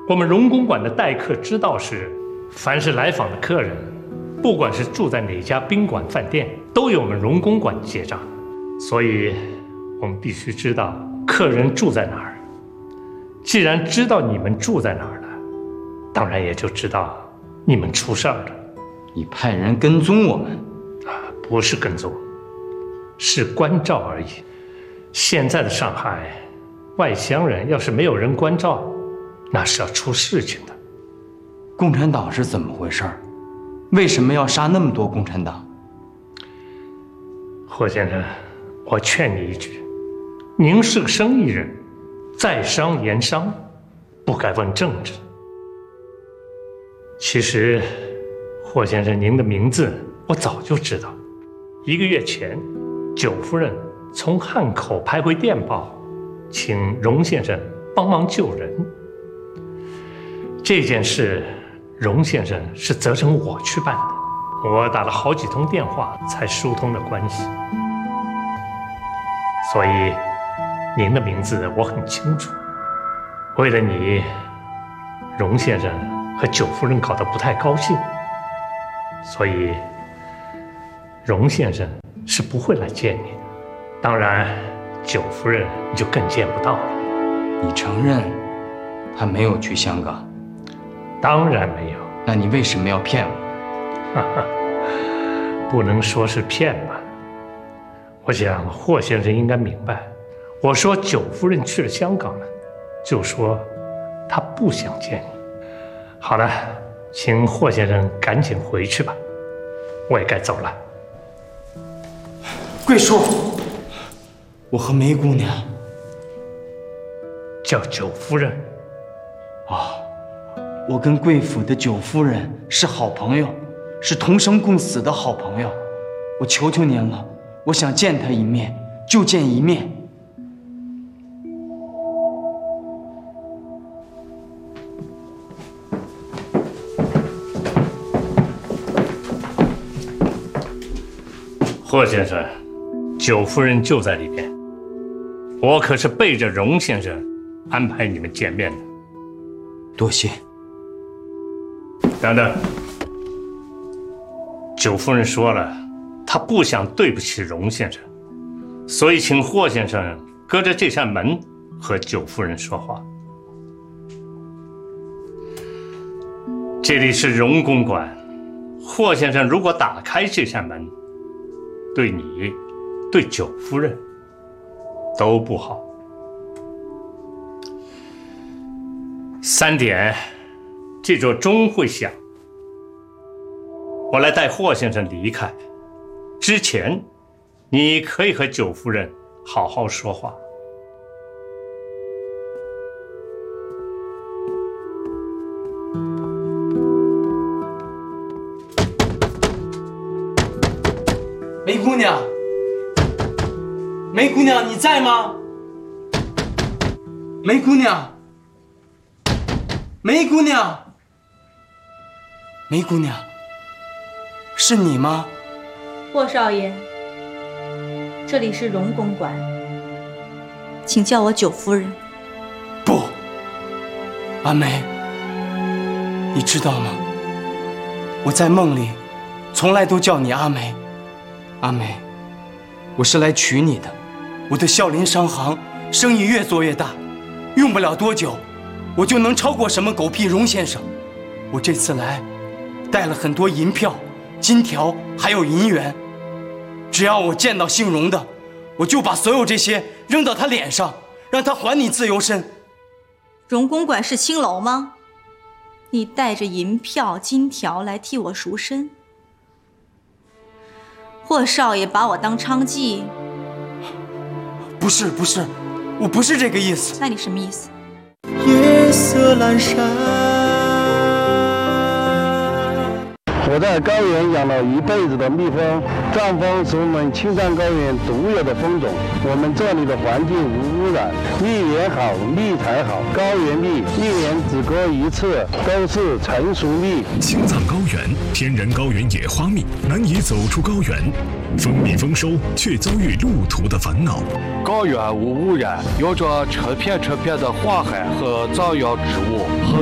我们荣公馆的待客之道是，凡是来访的客人，不管是住在哪家宾馆饭店，都由我们荣公馆结账。所以，我们必须知道客人住在哪儿。既然知道你们住在哪儿了，当然也就知道你们出事儿了。 你派人跟踪我们？ 不是跟踪，是关照而已。现在的上海，外乡人要是没有人关照，那是要出事情的。 共产党是怎么回事？为什么要杀那么多共产党？ 霍先生，我劝你一句，您是个生意人，在商言商，不该问政治。其实，霍先生，您的名字我早就知道。1个月前，九夫人从汉口拍回电报，请荣先生帮忙救人。这件事，荣先生是责成我去办的，我打了好几通电话才疏通了关系。所以，您的名字我很清楚。为了你，荣先生和九夫人搞得不太高兴，所以荣先生是不会来见你的。当然，九夫人你就更见不到了。 你承认他没有去香港？ 当然没有。 那你为什么要骗我？ 不能说是骗吧。我想霍先生应该明白，我说九夫人去了香港了，就说她不想见你。好了，请霍先生赶紧回去吧，我也该走了。 贵叔，我和梅姑娘叫九夫人。 我跟贵府的九夫人是好朋友，是同生共死的好朋友。我求求您了，我想见她一面，就见一面。 霍先生，九夫人就在里边，我可是背着荣先生安排你们见面的。 多谢。 等等，九夫人说了，她不想对不起荣先生，所以请霍先生隔着这扇门和九夫人说话。这里是荣公馆，霍先生如果打开这扇门，对你、对九夫人都不好。3点，这座钟会响。我来带霍先生离开之前，你可以和九夫人好好说话。 梅姑娘，梅姑娘，你在吗？梅姑娘，梅姑娘，梅姑娘，是你吗？ 霍少爷，这里是荣公馆，请叫我九夫人。 不，阿梅，你知道吗？我在梦里从来都叫你阿梅。阿梅，我是来娶你的。我的孝林商行生意越做越大，用不了多久，我就能超过什么狗屁荣先生。我这次来，带了很多银票、金条，还有银元。只要我见到姓荣的，我就把所有这些扔到他脸上，让他还你自由身。 荣公馆是青楼吗？你带着银票、金条来替我赎身？霍少爷把我当娼妓？ 不是，我不是这个意思。 那你什么意思？ 夜色阑珊， 我在高原养了一辈子的蜜蜂，藏蜂是我们青藏高原独有的蜂种。我们这里的环境无污染，蜜源好，蜜才好。高原蜜1年只割1次，都是成熟蜜。 青藏高原天然高原野花蜜难以走出高原，蜂蜜丰收却遭遇路途的烦恼。 高原无污染，有着成片的花海和造药植物。